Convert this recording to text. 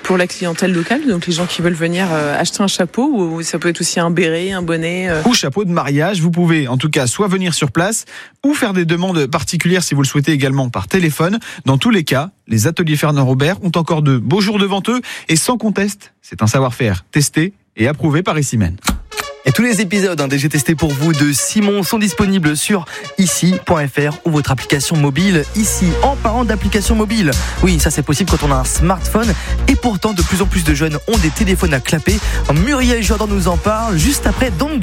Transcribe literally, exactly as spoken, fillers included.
pour la clientèle locale, donc les gens qui veulent venir euh, acheter un chapeau, ou ça peut être aussi un béret, un bonnet. Euh... Ou chapeau de mariage. Vous pouvez en tout cas soit venir sur place ou faire des demandes particulières si vous le souhaitez également par téléphone. Dans tous les cas, les ateliers Fernand Robert ont encore de beaux jours devant eux et sans conteste, c'est un savoir-faire testé et approuvé par Issymène. Et tous les épisodes hein, déjà testés pour vous de Simon sont disponibles sur ici point f r ou votre application mobile Ici. En parlant d'application mobile, oui, ça c'est possible quand on a un smartphone et pourtant de plus en plus de jeunes ont des téléphones à clapper. Muriel Jordan nous en parle juste après Don't Go.